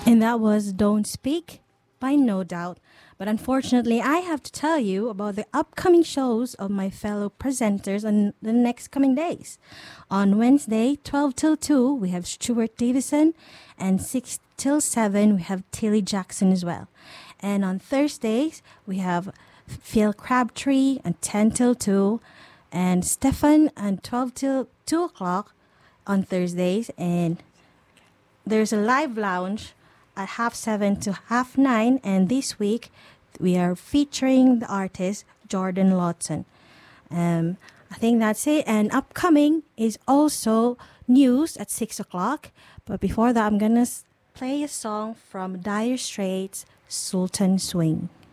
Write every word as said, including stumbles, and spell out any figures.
And that was Don't Speak by No Doubt. But unfortunately, I have to tell you about the upcoming shows of my fellow presenters on the next coming days. On Wednesday, twelve till two, we have Stuart Davison, and six till seven, we have Tilly Jackson as well. And on Thursdays, we have Phil Crabtree and ten till two, and Stefan and twelve till two o'clock on Thursdays. And there's a live lounge at half seven to half nine, and this week we are featuring the artist Jordan Lawton. Um, I think that's it. And upcoming is also news at six o'clock. But before that, I'm gonna play a song from Dire Straits, Sultan Swing.